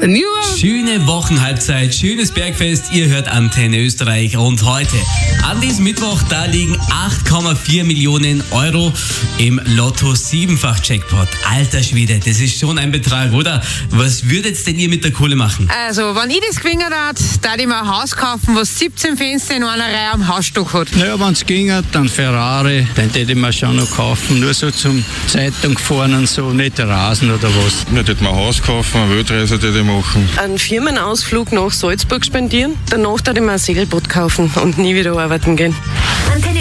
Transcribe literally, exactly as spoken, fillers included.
Ja. Schöne Wochenhalbzeit, schönes Bergfest, ihr hört Antenne Österreich und heute, an diesem Mittwoch, da liegen acht Komma vier Millionen Euro im Lotto siebenfach Jackpot. Alter Schwede, das ist schon ein Betrag, oder? Was würdet denn ihr mit der Kohle machen? Also, wenn ich das gewinnen würde, würde ich mir ein Haus kaufen, was siebzehn Fenster in einer Reihe am Hausstock hat. Naja, wenn es ginge, dann Ferrari, den hätte ich mir schon noch kaufen. Nur so zum Zeitung fahren und so, nicht Rasen oder was. Ich hätte mir ein Haus kaufen, eine Weltreise hätte ich machen. Einen Firmenausflug nach Salzburg spendieren. Danach würde ich mir ein Segelboot kaufen und nie wieder arbeiten gehen.